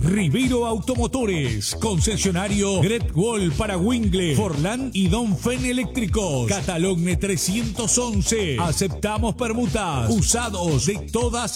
Rivero Automotores, concesionario Great Wall para Wingle, Forlán y Donfen Eléctricos. Catalogne 311. Aceptamos permutas, usados de todas